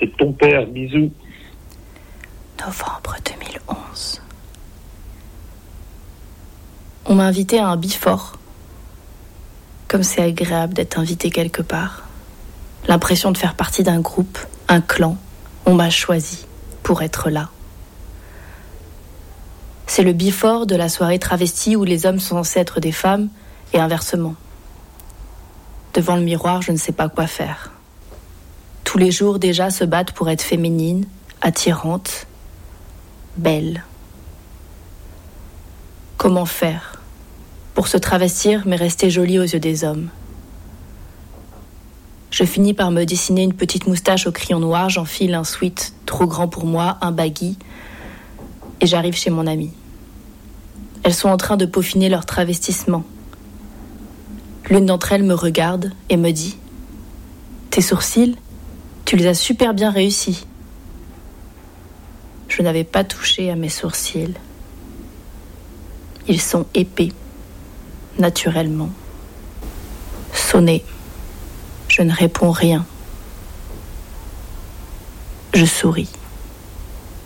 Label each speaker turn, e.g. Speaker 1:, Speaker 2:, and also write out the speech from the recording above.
Speaker 1: c'est ton père, bisous.
Speaker 2: Novembre 2011. On m'a invité à un bifort. Comme c'est agréable d'être invité quelque part. L'impression de faire partie d'un groupe, un clan. On m'a choisi pour être là. C'est le bifort de la soirée travestie où les hommes sont censés être des femmes et inversement. Devant le miroir, je ne sais pas quoi faire. Tous les jours déjà se battent pour être féminine, attirante, belle. Comment faire pour se travestir mais rester jolie aux yeux des hommes? Je finis par me dessiner une petite moustache au crayon noir, j'enfile un sweat trop grand pour moi, un baggy, et j'arrive chez mon amie. Elles sont en train de peaufiner leur travestissement. L'une d'entre elles me regarde et me dit « Tes sourcils, tu les as super bien réussis. » Je n'avais pas touché à mes sourcils. Ils sont épais, naturellement. Sonné. Je ne réponds rien. Je souris.